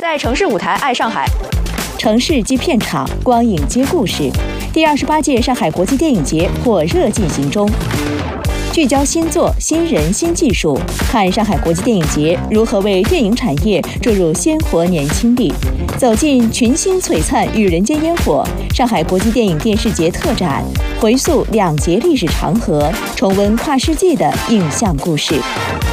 在城市舞台爱上海， 城市即片场，光影接故事。第28届上海国际电影节火热进行中。聚焦新作、新人、新技术，看上海国际电影节如何为电影产业注入鲜活年轻力。走进群星璀璨与人间烟火，上海国际电影电视节特展，回溯2节历史长河，重温跨世纪的影像故事。